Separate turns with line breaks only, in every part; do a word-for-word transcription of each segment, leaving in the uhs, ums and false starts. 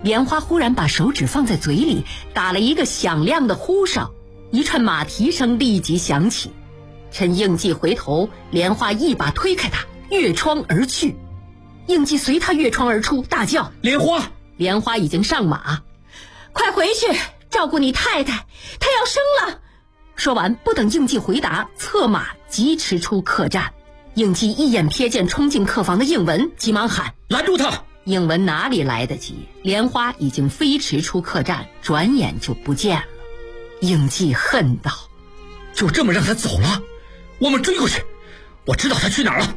莲花忽然把手指放在嘴里，打了一个响亮的呼哨，一串马蹄声立即响起。趁应季回头，莲花一把推开他，越窗而去。应季随他越窗而出，大叫：
莲花！
莲花已经上马，快回去照顾你太太，她要生了。说完，不等应季回答，策马疾驰出客栈。应季一眼瞥见冲进客房的应文，急忙喊：
拦住他！
应文哪里来得及，莲花已经飞驰出客栈，转眼就不见了。应季恨道：
就这么让他走了？我们追过去，我知道他去哪儿了。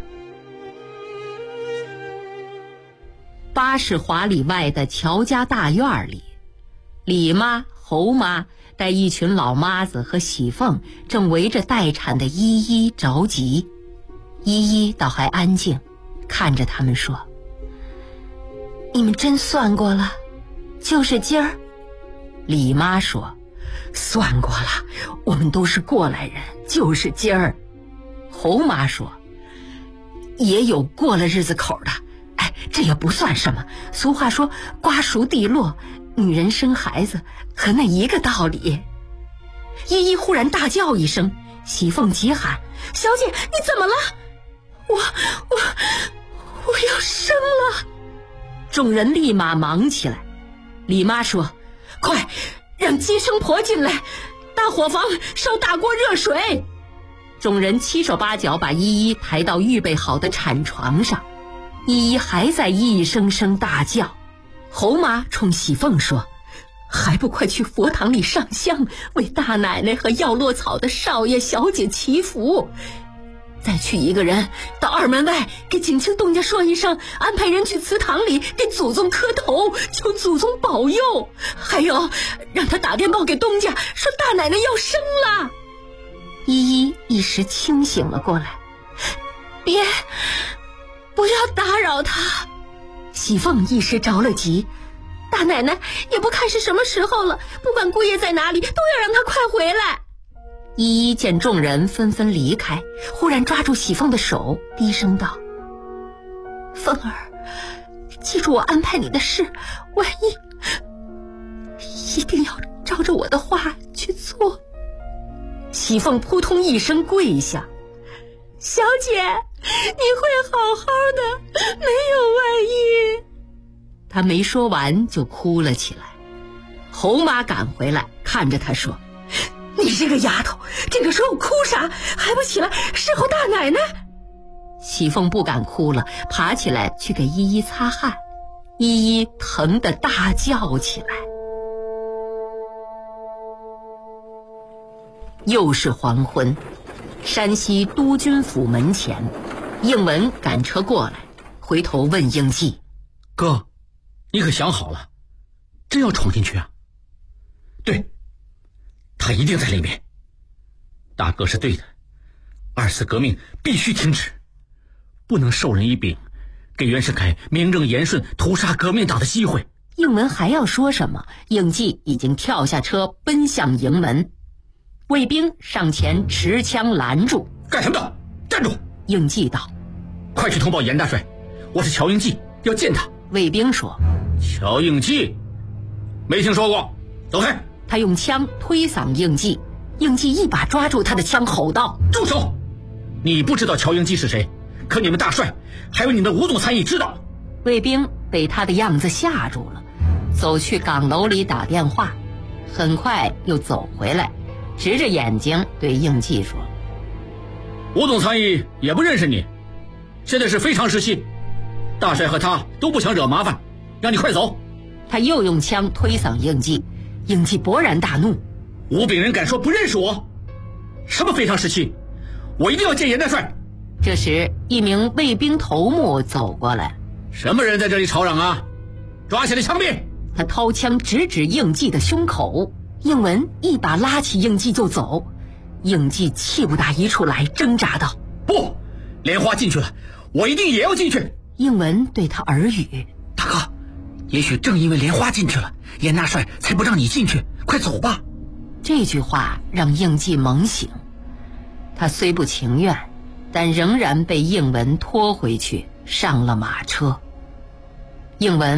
八十华里外的乔家大院里，李妈、侯妈带一群老妈子和喜凤正围着待产的依依着急。依依倒还安静，看着他们说：你们真算过了，就是今儿？李妈说：算过了，我们都是过来人，就是今儿。侯妈说：也有过了日子口的，哎，这也不算什么。俗话说瓜熟蒂落，女人生孩子和那一个道理。依依忽然大叫一声，喜凤急喊：小姐，你怎么了？我我我要生了！众人立马忙起来。李妈说：快让接生婆进来，大伙房烧大锅热水。众人七手八脚把依依抬到预备好的产床上，依依还在一声声大叫。侯妈冲喜凤说：还不快去佛堂里上香，为大奶奶和药落草的少爷小姐祈福。再去一个人到二门外给景清东家说一声，安排人去祠堂里给祖宗磕头，求祖宗保佑。还有让他打电报给东家说大奶奶要生了。依依一时清醒了过来：别，不要打扰他。喜凤一时着了急：大奶奶也不看是什么时候了，不管姑爷在哪里，都要让他快回来。依依见众人纷纷离开，忽然抓住喜凤的手，低声道：凤儿，记住我安排你的事，万一一定要照着我的话去做。喜凤扑通一声跪下：小姐，你会好好的，没有万一。她没说完就哭了起来。侯妈赶回来，看着她说：你这个丫头，这个时候哭啥？还不起来侍候大奶奶？喜凤不敢哭了，爬起来去给依依擦汗。依依疼得大叫起来。又是黄昏，山西督军府门前，应文赶车过来，回头问应季：
哥，你可想好了，真要闯进去啊？对，他一定在里面。大哥是对的，二次革命必须停止，不能授人以柄，给袁世凯名正言顺屠杀革命党的机会。
应文还要说什么，应季已经跳下车奔向营门。卫兵上前持枪拦住：
干什么的？站住！
应季道：
快去通报严大帅，我是乔应季，要见他。
卫兵说：
乔应季？没听说过，走开！
他用枪推搡应季，应季一把抓住他的枪，吼道：
住手！你不知道乔应季是谁，可你们大帅还有你的吴总参议知道。
卫兵被他的样子吓住了，走去岗楼里打电话，很快又走回来，直着眼睛对应季说：
吴总参议也不认识你，现在是非常时期，大帅和他都不想惹麻烦，让你快走。
他又用枪推搡应季，应季勃然大怒：
吴炳仁敢说不认识我？什么非常时期？我一定要见严大帅。
这时一名卫兵头目走过来：
什么人在这里吵嚷啊？抓起来枪毙！
他掏枪直指应季的胸口，应文一把拉起应季就走。应季气不打一处来，挣扎道：
不，莲花进去了，我一定也要进去。
应文对他耳语：
大哥，也许正因为莲花进去了，严大帅才不让你进去，快走吧。
这句话让应季猛醒，他虽不情愿，但仍然被应文拖回去，上了马车。应文